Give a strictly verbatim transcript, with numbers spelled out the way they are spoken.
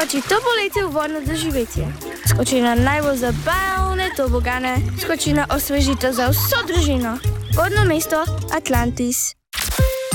skoči to poletje v vodno doživetje. Skoči na najbolj zabavne tobogane, skoči na osvežitev za vso družino. Vodno mesto Atlantis.